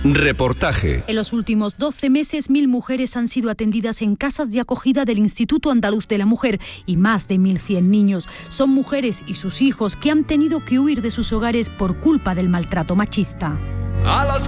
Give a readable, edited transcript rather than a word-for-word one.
Reportaje. En los últimos 12 meses, 1.000 mujeres han sido atendidas en casas de acogida del Instituto Andaluz de la Mujer y más de 1.100 niños. Son mujeres y sus hijos que han tenido que huir de sus hogares por culpa del maltrato machista.